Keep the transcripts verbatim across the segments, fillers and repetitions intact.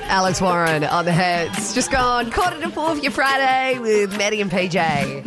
Alex Warren on the hits. Just gone quarter to four for your Friday with Maddie and P J.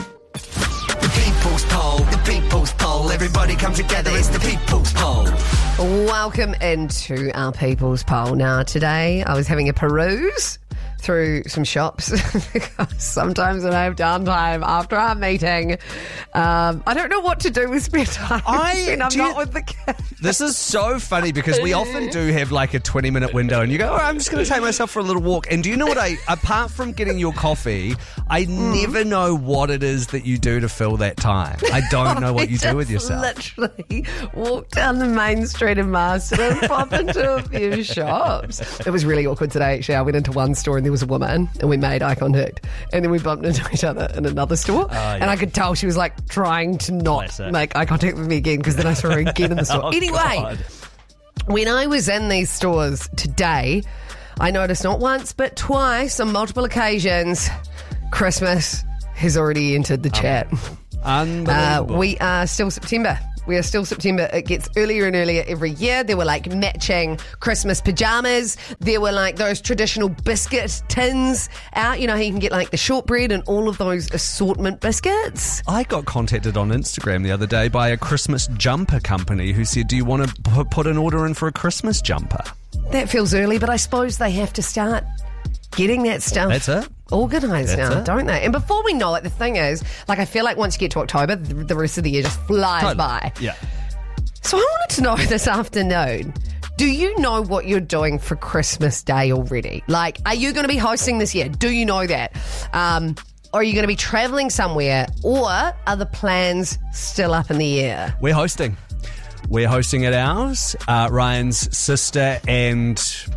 The People's Poll, the People's Poll. Everybody come together, it's the People's Poll. Welcome into our People's Poll. Now, today I was having a peruse through some shops because sometimes when I have downtime after our meeting, um, I don't know what to do with spare time I, when I'm do you- not with the kids. This is so funny because we often do have like a twenty minute window and you go, oh, I'm just going to take myself for a little walk. And do you know what I, apart from getting your coffee, I Mm. never know what it is that you do to fill that time. I don't know what you do with Just yourself. Literally walk down the main street in Marston and pop into a few shops. It was really awkward today, actually. I went into one store and there was a woman and we made eye contact. And then we bumped into each other in another store. yeah. And I could tell she was like trying to not Classic. make eye contact with me again because then I saw her again in the store. Oh, anyway, God. when I was in these stores today, I noticed not once but twice on multiple occasions, Christmas has already entered the chat. Uh, Unbelievable. we are still September. We are still September. It gets earlier and earlier every year. There were like matching Christmas pajamas. There were like those traditional biscuit tins out. You know how you can get like the shortbread and all of those assortment biscuits. I got contacted on Instagram the other day by a Christmas jumper company who said, do you want to p- put an order in for a Christmas jumper? That feels early, but I suppose they have to start getting that stuff That's it. organised That's now, it. don't they? And before we know it, the thing is, like, I feel like once you get to October, the, the rest of the year just flies Totally. by. Yeah. So I wanted to know this afternoon, do you know what you're doing for Christmas Day already? Like, are you going to be hosting this year? Do you know that? Um, or are you going to be travelling somewhere? Or are the plans still up in the air? We're hosting. We're hosting at ours. Uh, Ryan's sister and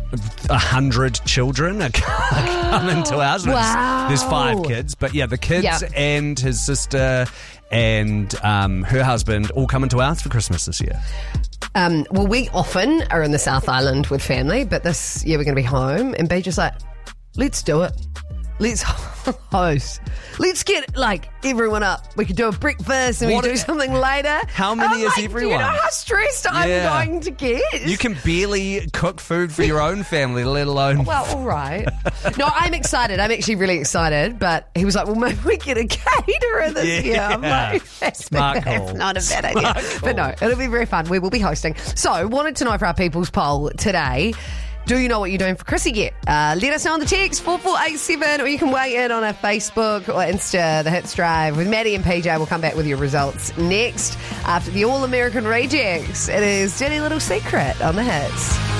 a hundred children are coming to ours. No, there's- Wow. There's five kids, but yeah, the kids Yeah. and his sister and um, her husband all coming to ours for Christmas this year. Um, well, we often are in the South Island with family, but this year we're going to be home. And B just like, let's do it. Let's host. Let's get like everyone up. We could do a breakfast and we What could do a- something later. How many I'm is like, Do everyone? you know how stressed I'm Yeah. going to get? You can barely cook food for your own family, let alone. Well, all right. No, I'm excited. I'm actually really excited. But he was like, well, maybe we get a caterer this Yeah. year. I'm like, that's, Smart that's call. not a bad idea. Smart But no, it'll be very fun. We will be hosting. So, wanted to know for our People's Poll today, do you know what you're doing for Chrissy yet? Uh, let us know on the text, four four eight seven, or you can weigh in on our Facebook or Insta, The Hits Drive. With Maddie and P J, we'll come back with your results next after the All-American Rejects. It is Dirty Little Secret on The Hits.